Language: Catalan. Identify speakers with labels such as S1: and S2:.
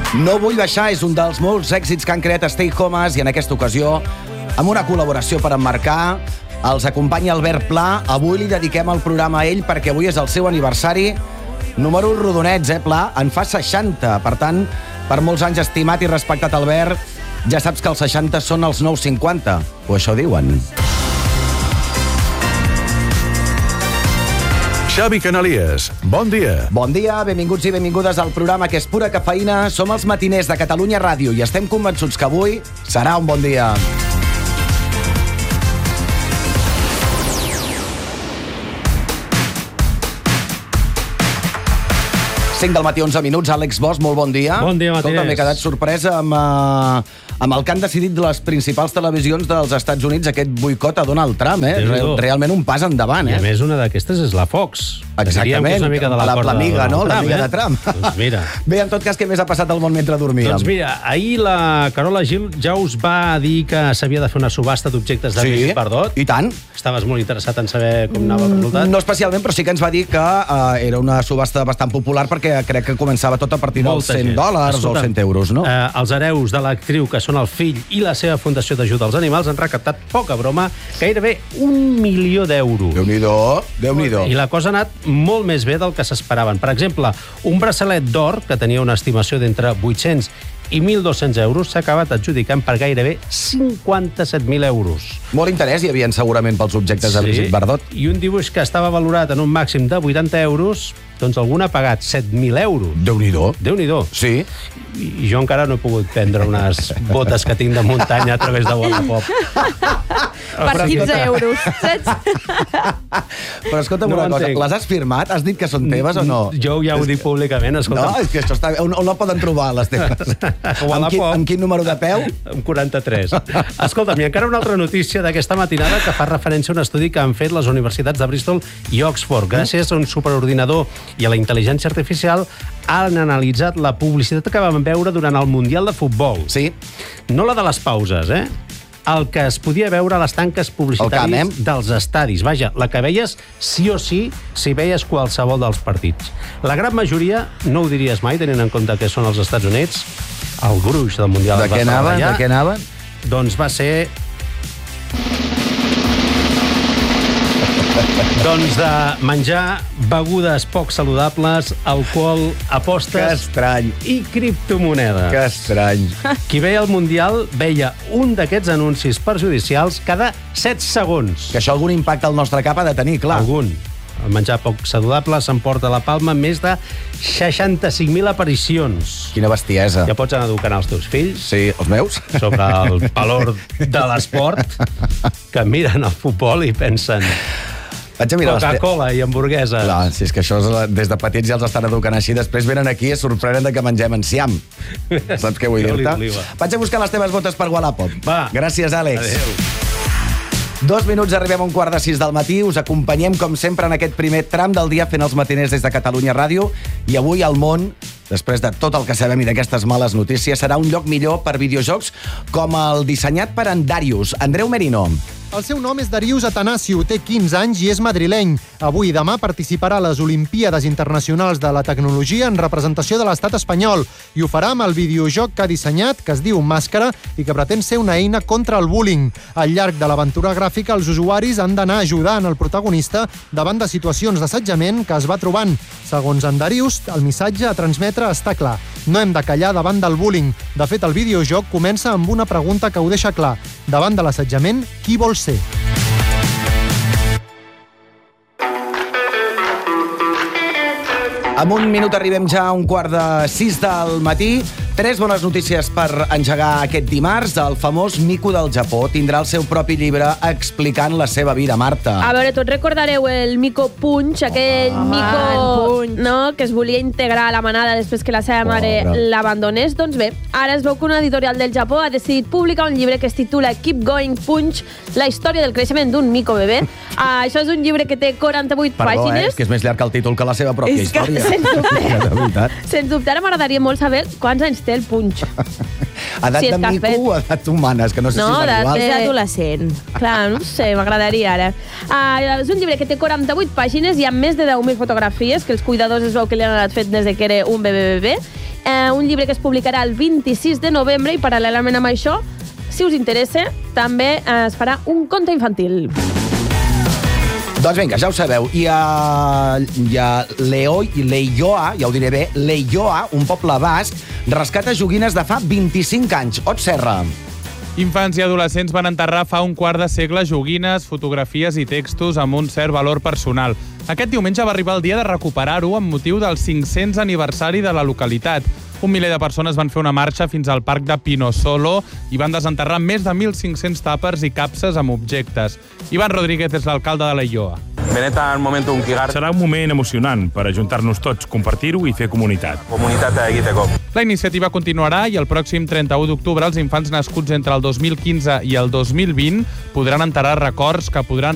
S1: No vull baixar és un dels molts èxits que han creat Stay Homes i en aquesta ocasió, amb una col·laboració per emmarcar, els acompanya Albert Pla. Avui li dediquem el programa a ell perquè avui és el seu aniversari. Números rodonets, Pla? En fa 60. Per tant, per molts anys estimat i respectat Albert, ja saps que els 60 són els nous 50. O això diuen.
S2: Xavi Canalies, bon dia.
S1: Bon dia, benvinguts i benvingudes al programa que és pura cafeïna. Som els matiners de Catalunya Ràdio i estem convençuts que avui serà un bon dia. Cinc del matí, 11 minuts. Àlex Bosch, molt bon dia.
S3: Bon dia, matiners.
S1: Escolta, m'he quedat sorpresa amb el que han decidit de les principals televisions dels Estats Units, aquest boicot a Donald Trump, Realment un pas endavant,
S3: I a més, una d'aquestes és la Fox.
S1: Exactament, l'amiga, no? L'amiga de Trump.
S3: Doncs mira.
S1: Bé, en tot cas, què més ha passat al món mentre dormíem?
S3: Doncs mira, ahir la Carola Gil ja us va dir que s'havia de fer una subhasta d'objectes de Brigitte Bardot.
S1: I tant.
S3: Estaves molt interessat en saber com anava el resultat?
S1: No especialment, però sí que ens va dir que era una subhasta bastant popular perquè crec que començava tot a partir dels $100 o 100 euros, no?
S3: Els hereus de l'actriu, que són el fill i la seva fundació d'ajuda als animals, han recaptat, poca broma, gairebé $1 milió.
S1: Déu-n'hi-do.
S3: I la cosa ha anat molt més bé del que s'esperaven. Per exemple, un braçalet d'or, que tenia una estimació d'entre 800 i 1.200 euros, s'ha acabat adjudicant per gairebé 57.000 euros.
S1: Molt interès hi havia segurament pels objectes de Brigitte Bardot.
S3: I un dibuix que estava valorat en un màxim de 80 euros, doncs algun ha pagat 7.000 euros.
S1: Déu-n'hi-do. Sí.
S3: I jo encara no he pogut prendre unes botes que tinc de muntanya a través de Wallapop.
S4: Per 15 euros, saps?
S1: Però escolta'm una cosa, les has firmat? Has dit que són teves o no?
S3: Jo ja ho dic públicament, escolta.
S1: No, és que això està... On la poden trobar, les teves? Amb quin número de peu?
S3: Amb 43. Escolta'm, i encara una altra notícia d'aquesta matinada que fa referència a un estudi que han fet les universitats de Bristol i Oxford. Gràcies a un superordinador i a la intel·ligència artificial han analitzat la publicitat que vam veure durant el Mundial de Futbol.
S1: Sí.
S3: No la de les pauses, el que es podia veure a les tanques publicitàries dels estadis. Vaja, la que veies sí o sí si veies qualsevol dels partits. La gran majoria, no ho diries mai, tenint en compte que són els Estats Units, el gruix del Mundial
S1: de què anaven?
S3: Doncs va ser... Doncs de menjar begudes poc saludables, alcohol, apostes i criptomonedes.
S1: Que estrany.
S3: Qui veia el Mundial veia un d'aquests anuncis perjudicials cada 7 segons.
S1: Que això algun impacte al nostre cap ha de tenir, clar.
S3: Algun. El menjar poc saludable s'emporta la palma més de 65.000 aparicions.
S1: Quina bestiesa.
S3: Ja pots anar educant els teus fills.
S1: Sí, els meus.
S3: Sobre el valor de l'esport, que miren el futbol i pensen... Coca-Cola i hamburguesa.
S1: Clar, si és que això des de petits ja els estan educant així, després venen aquí i es sorprenen de que mengem enciam. Saps què vull dir-te? Vaig a buscar les teves botes per Wallapop.
S3: Va.
S1: Gràcies, Àlex.
S3: Adéu.
S1: 2 minuts, arribem a 5:45 del matí. Us acompanyem, com sempre, en aquest primer tram del dia fent els matiners des de Catalunya Ràdio. I avui al món, després de tot el que sabem i d'aquestes males notícies, serà un lloc millor per videojocs com el dissenyat per en Darius. Andreu Merino.
S5: El seu nom és Darius Atanasiu, té 15 anys i és madrileny. Avui i demà participarà a les Olimpíades Internacionals de la Tecnologia en representació de l'estat espanyol i ho farà amb el videojoc que ha dissenyat, que es diu Màscara i que pretén ser una eina contra el bullying. Al llarg de l'aventura gràfica, els usuaris han d'anar ajudant el protagonista davant de situacions d'assetjament que es va trobant. Segons en Darius, el missatge a transmetre està clar. No hem de callar davant del bullying. De fet, el videojoc comença amb una pregunta que ho deixa clar. Davant de l'assetjament, qui vol ser?
S1: En un minut arribem ja a 5:45 del matí. 3 bones notícies per engegar aquest dimarts. El famós mico del Japó tindrà el seu propi llibre explicant la seva vida, Marta.
S4: A veure, tots recordareu el mico Punch, aquell mico no, que es volia integrar a la manada després que la seva mare l'abandonés. Doncs bé, ara es veu que una editorial del Japó ha decidit publicar un llibre que es titula Keep Going Punch, la història del creixement d'un mico bebè. Això és un llibre que té 48 pàgines.
S1: És que és més llarg que el títol que la seva pròpia història.
S4: Sens dubte, ara m'agradaria molt saber quants anys té el Punch.
S1: Edat de mico o edat humana? És que no sé si és igual.
S4: No, és adolescent. Clar, no sé, m'agradaria ara. És un llibre que té 48 pàgines i amb més de 10.000 fotografies que els cuidadors es veu que li han anat fet des que era un bebè. un llibre que es publicarà el 26 de novembre i paral·lelament amb això, si us interessa, també es farà un conte infantil.
S1: Doncs vinga, ja ho sabeu. Hi ha Leioa, ja ho diré bé, Leioa, un poble basc, rescata joguines de fa 25 anys. Ot Serra.
S6: Infants i adolescents van enterrar fa un quart de segle joguines, fotografies i textos amb un cert valor personal. Aquest diumenge va arribar el dia de recuperar-ho amb motiu del 500 aniversari de la localitat. 1 miler de persones van fer una marxa fins al parc de Pinosolo i van desenterrar més de 1.500 tàpers i capses amb objectes. Ivan Rodríguez és l'alcalde de Leioa.
S7: Serà un moment emocionant per ajuntar-nos tots, compartir-ho i fer comunitat.
S6: La iniciativa continuarà i el pròxim 31 d'octubre els infants nascuts entre el 2015 i el 2020 podran enterrar records que podran